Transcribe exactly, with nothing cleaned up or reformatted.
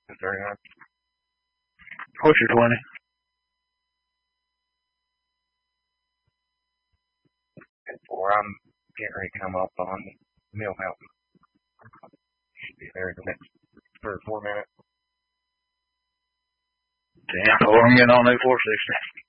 thirty-nine. What's your twenty? Before I'm getting ready to come up on Mill Mountain. Should be there in the next three or four minutes. Damn, well, I'm getting on eight four sixty.